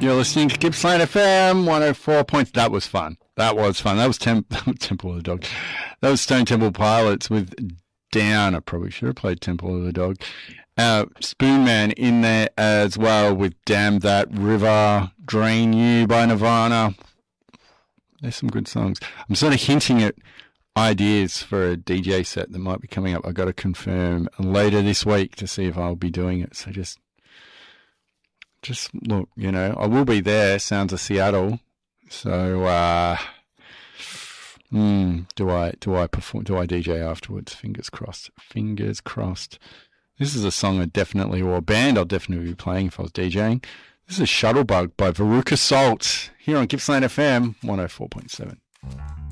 You're listening to Gippsland FM 104 points. That was fun. That was fun. That was Temple of the Dog. That was Stone Temple Pilots with Down. I probably should have played Temple of the Dog. Spoonman in there as well with Damn That River, Drain You by Nirvana. There's some good songs. I'm sort of hinting at ideas for a DJ set that might be coming up. I've got to confirm later this week to see if I'll be doing it. So just look, you know, I will be there. Sounds of Seattle. So, do I perform? Do I DJ afterwards? Fingers crossed. Fingers crossed. This is a song or a band I'll definitely be playing if I was DJing. This is Shuttlebug by Veruca Salt here on Gippsland FM 104.7.